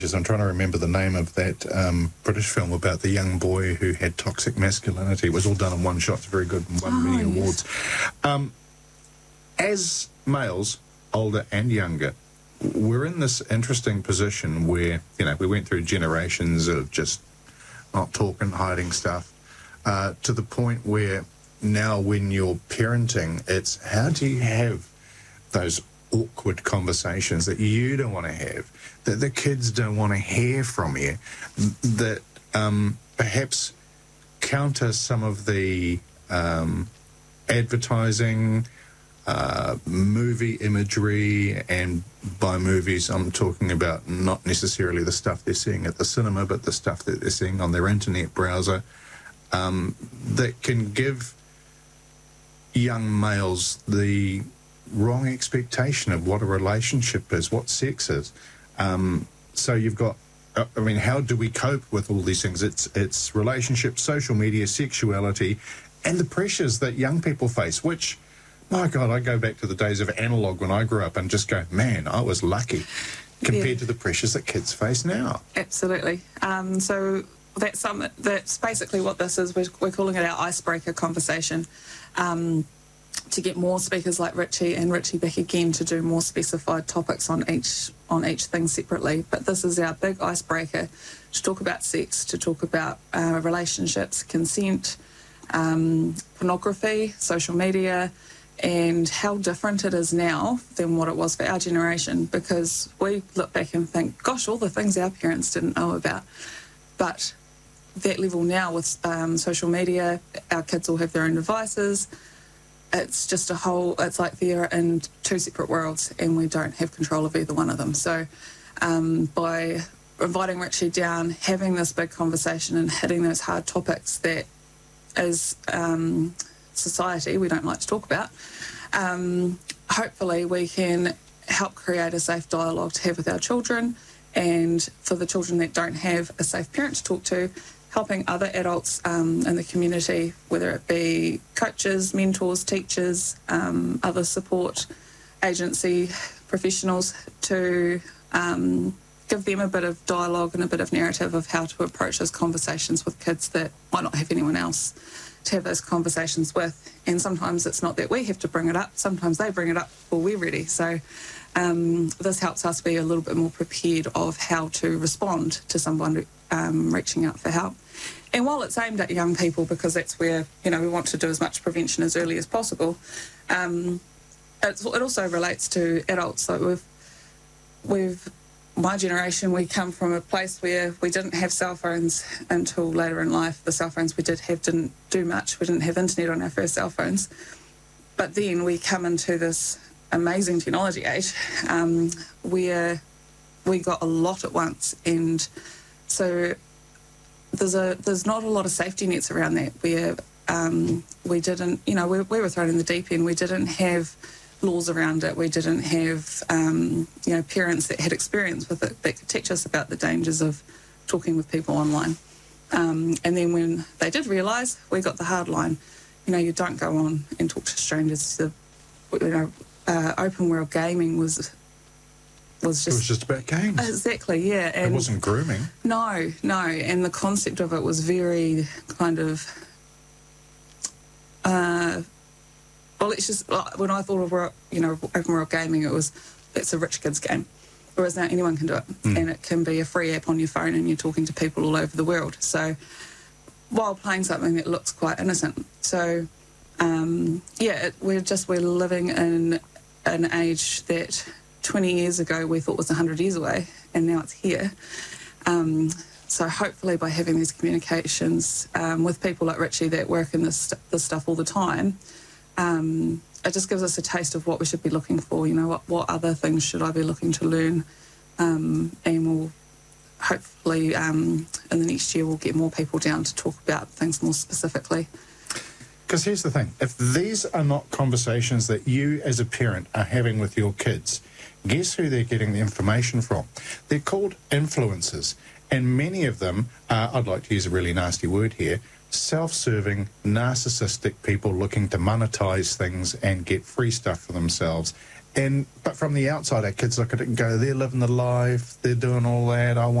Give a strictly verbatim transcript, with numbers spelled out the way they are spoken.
I'm trying to remember the name of that um, British film about the young boy who had toxic masculinity. It was all done in one shot. It's very good and won Oh, many yes. awards. Um, as males, older and younger, we're in this interesting position where, you know, we went through generations of just not talking, hiding stuff, uh, to the point where now when you're parenting, it's how do you have those awkward conversations that you don't want to have, that the kids don't want to hear from you, that um, perhaps counter some of the um, advertising, uh, movie imagery, and by movies I'm talking about not necessarily the stuff they're seeing at the cinema, but the stuff that they're seeing on their internet browser, um, that can give young males the wrong expectation of what a relationship is, what sex is. Um, so you've got, uh, I mean, how do we cope with all these things? It's it's relationships, social media, sexuality, and the pressures that young people face, which, my God, I go back to the days of analog when I grew up and just go, man, I was lucky compared Yeah. to the pressures that kids face now. Absolutely. Um, so that's some, that's basically what this is. We're, we're calling it our icebreaker conversation. Um, to get more speakers like Richie and Richie back again to do more specified topics on each on each thing separately. But this is our big icebreaker to talk about sex, to talk about uh, relationships, consent, um, pornography, social media, and how different it is now than what it was for our generation, because we look back and think, gosh, all the things our parents didn't know about. But that level now with um, social media, our kids all have their own devices. It's just a whole, it's like they're in two separate worlds and we don't have control of either one of them. So um, by inviting Richie down, having this big conversation and hitting those hard topics that as um, society we don't like to talk about, um, hopefully we can help create a safe dialogue to have with our children, and for the children that don't have a safe parent to talk to, helping other adults um, in the community, whether it be coaches, mentors, teachers, um, other support agency professionals, to um, give them a bit of dialogue and a bit of narrative of how to approach those conversations with kids that might not have anyone else to have those conversations with. And sometimes it's not that we have to bring it up, sometimes they bring it up before we're ready. So um, this helps us be a little bit more prepared of how to respond to someone um, reaching out for help. And while it's aimed at young people, because that's where, you know, we want to do as much prevention as early as possible, um, it's, it also relates to adults. Like we've, we've, my generation, we come from a place where we didn't have cell phones until later in life. The cell phones we did have didn't do much. We didn't have internet on our first cell phones. But then we come into this amazing technology age um, where we got a lot at once. And so there's a there's not a lot of safety nets around that, where um, we didn't, you know, we, we were thrown in the deep end. We didn't have laws around it. We didn't have, um, you know, parents that had experience with it that could teach us about the dangers of talking with people online. Um, and then when they did realise, we got the hard line. You know, you don't go on and talk to strangers. The, you know, uh, open world gaming was was just... It was just about games. Exactly, yeah. And it wasn't grooming. No, no. And the concept of it was very kind of... Uh, well, it's just... When I thought of, you know, open world gaming, it was, it's a rich kid's game. Whereas now anyone can do it. Mm. And it can be a free app on your phone and you're talking to people all over the world. So while playing something that looks quite innocent. So, um, yeah, it, we're just, we're living in an age that twenty years ago we thought was one hundred years away, and now it's here. Um, so hopefully by having these communications um, with people like Richie that work in this, this stuff all the time, um, it just gives us a taste of what we should be looking for. You know, what, what other things should I be looking to learn? Um, and we'll hopefully um, in the next year we'll get more people down to talk about things more specifically. Because here's the thing, if these are not conversations that you as a parent are having with your kids, guess who they're getting the information from? They're called influencers, and many of them are, I'd like to use a really nasty word here, self-serving, narcissistic people looking to monetize things and get free stuff for themselves. And but from the outside, our kids look at it and go, they're living the life, they're doing all that. I